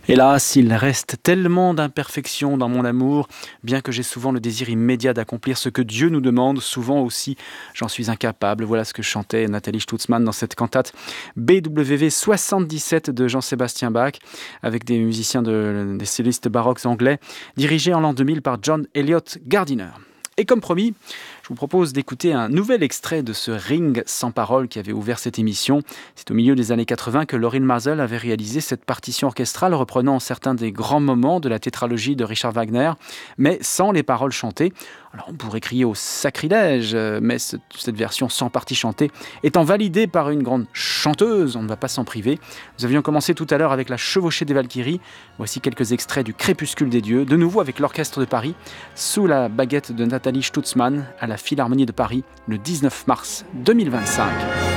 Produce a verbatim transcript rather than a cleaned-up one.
Hélas, il reste tellement d'imperfections dans mon amour, bien que j'ai souvent le désir immédiat d'accomplir ce que Dieu nous demande, souvent aussi j'en suis incapable. Voilà ce que chantait Nathalie Stutzmann dans cette cantate B W V soixante-dix-sept de Jean-Sébastien Bach, avec des musiciens, de, des solistes baroques anglais, dirigés en l'an deux mille par John Elliott Gardiner. Et comme promis, je vous propose d'écouter un nouvel extrait de ce Ring sans parole qui avait ouvert cette émission. C'est au milieu des années quatre-vingts que Lorin Maazel avait réalisé cette partition orchestrale reprenant certains des grands moments de la tétralogie de Richard Wagner, mais sans les paroles chantées. Alors on pourrait crier au sacrilège, mais ce, cette version sans partie chantée étant validée par une grande chanteuse, on ne va pas s'en priver. Nous avions commencé tout à l'heure avec la chevauchée des Valkyries. Voici quelques extraits du Crépuscule des dieux, de nouveau avec l'Orchestre de Paris, sous la baguette de Nathalie Stutzmann à la Philharmonie de Paris le dix-neuf mars deux mille vingt-cinq.